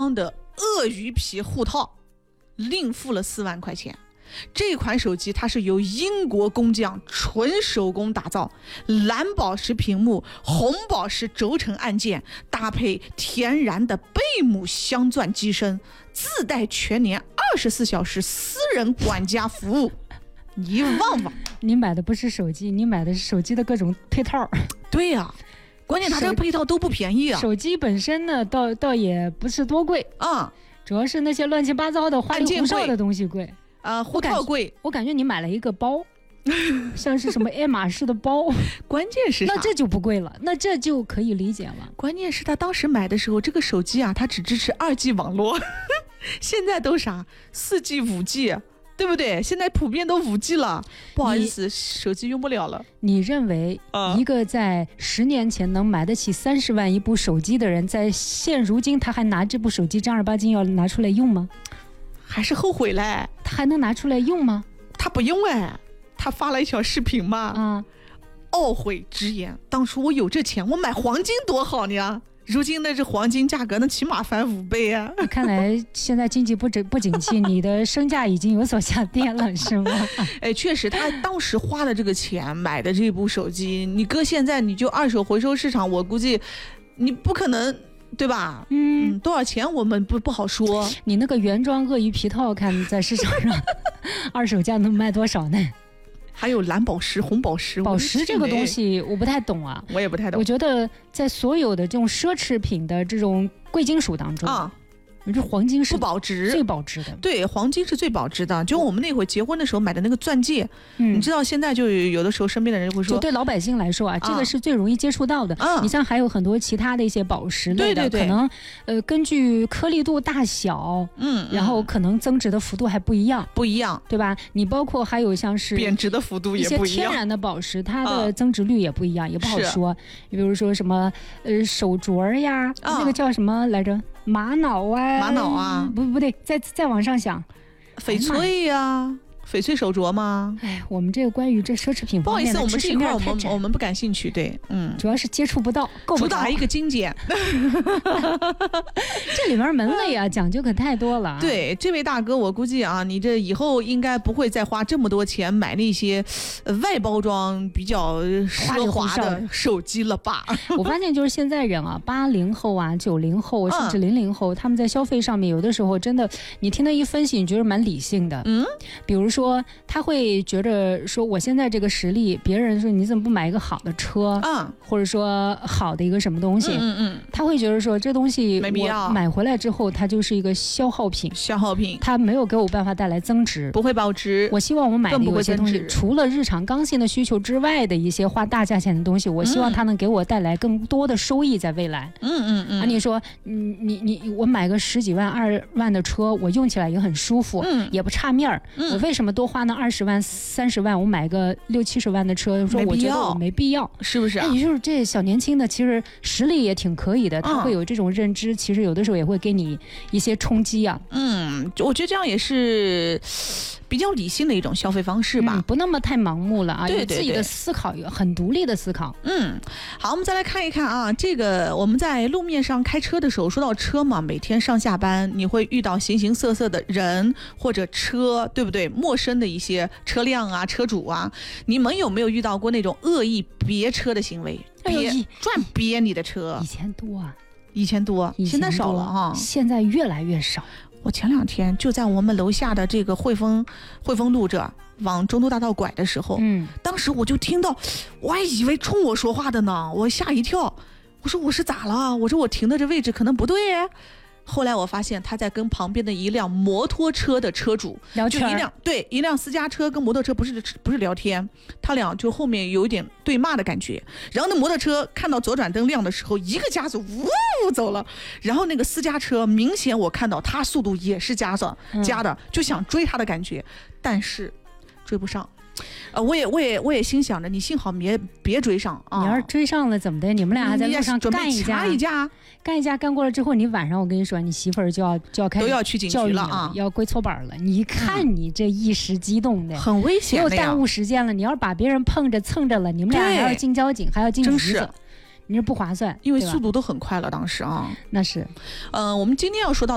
装的鳄鱼皮护套，另付了4万块钱。这款手机它是由英国工匠纯手工打造，蓝宝石屏幕，红宝石轴承按键，搭配天然的贝母镶钻机身，自带全年24小时私人管家服务。你望望， 你买的不是手机，你买的是手机的各种配套。 对呀，关键它这个配套都不便宜啊。 手机本身呢，倒也不是多贵啊， 主要是那些乱七八糟的花里胡哨的东西贵。 护套贵。 我感觉你买了一个包，像是什么爱马仕的包。 关键是啥？ 那这就不贵了，那这就可以理解了。 关键是他当时买的时候，这个手机啊，它只支持2G 网络，现在都啥4G、5G。对不对？现在普遍都5G 了，不好意思，手机用不了了。 你认为一个在10年前能买得起30万一部手机的人，在现如今他还拿这部手机正儿八经要拿出来用吗？ 还是后悔嘞？ 他还能拿出来用吗？ 他不用哎，他发了一条视频嘛，懊悔直言，当初我有这钱，我买黄金多好呢。如今的这黄金价格，那起码翻5倍啊！ 看来现在经济不景气，你的身价已经有所下跌了，是吗？ 哎，确实，他当时花的这个钱买的这部手机，你搁现在你就二手回收市场，我估计你不可能，对吧？多少钱我们不好说。 你那个原装鳄鱼皮套，看在市场上二手价能卖多少呢？ 还有蓝宝石、红宝石， 宝石这个东西我不太懂啊， 我也不太懂。 我觉得在所有的这种奢侈品的这种贵金属当中这黄金是不保值， 最保值的。 对，黄金是最保值的。就我们那会结婚的时候买的那个钻戒，你知道现在就有的时候身边的人会说， 就对老百姓来说这个是最容易接触到的。你像还有很多其他的一些宝石类的，可能根据颗粒度大小，然后可能增值的幅度还不一样，对吧？你包括还有像是贬值的幅度也不一样， 一些天然的宝石，它的增值率也不一样，也不好说。你比如说什么手镯呀，那个叫什么来着？玛瑙啊，不对，再往上想， 翡翠呀，翡翠手镯吗？ 哎，我们这个关于这奢侈品方面的知识面太窄， 不好意思，我们不感兴趣，对， 主要是接触不到，够不着。 主打一个精简， 这里面门类讲究可太多了。 对，这位大哥，我估计你这以后应该不会再花这么多钱买那些外包装比较奢华的手机了吧？ 我发现就是现在人80后90后甚至00后，他们在消费上面有的时候真的，你听他一分析，你觉得蛮理性的。比如说他会觉得说，我现在这个实力，别人说你怎么不买一个好的车或者说好的一个什么东西，他会觉得说这东西没必要， 我买回来之后它就是一个消耗品，它没有给我办法带来增值， 不会保值。 我希望我买的有些东西，除了日常刚性的需求之外的一些花大价钱的东西，我希望它能给我带来更多的收益在未来。你说我买个10几万2万的车，我用起来也很舒服，也不差面儿。我为什么多花那20万30万，我买个60、70万的车？说我觉得我没必要， 是不是？ 你就是这小年轻的，其实实力也挺可以的，他会有这种认知，其实有的时候也会给你一些冲击啊。 我觉得这样也是比较理性的一种消费方式吧， 不那么太盲目了有自己的思考，很独立的思考。 好，我们再来看一看这个我们在路面上开车的时候，说到车嘛，每天上下班你会遇到形形色色的人或者车，对不对？陌生的一些车辆车主你们有没有遇到过那种恶意别车的行为？憋你的车？以前多，现在少了现在越来越少。 我前2天就在我们楼下的这个汇丰路这往中途大道拐的时候，当时我就听到，我还以为冲我说话的呢，我吓一跳，我说我是咋了？我说我停的这位置可能不对耶。后来我发现他在跟旁边的一辆摩托车的车主聊天， 一辆私家车跟摩托车不是聊天，他俩就后面有一点对骂的感觉。然后那摩托车看到左转灯亮的时候，一个加速呜走了，然后那个私家车明显我看到他速度也是加的，就想追他的感觉，但是追不上。我也心想着，你幸好别追上你要是追上了怎么的？你们俩还在路上干一架，干过了之后，你晚上我跟你说，你媳妇儿就要开始都要去警局了要归搓板了。你一看你这一时激动的， 很危险的， 又耽误时间了。你要是把别人碰着蹭着了，你们俩还要进交警，还要进局子，你这不划算， 因为速度都很快了，当时那是。 我们今天要说到